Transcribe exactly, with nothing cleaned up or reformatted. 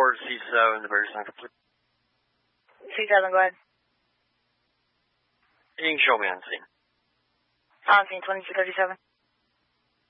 report C seven, the various complete. C seven, go ahead. You can show me on scene. On scene, twenty-two thirty-seven.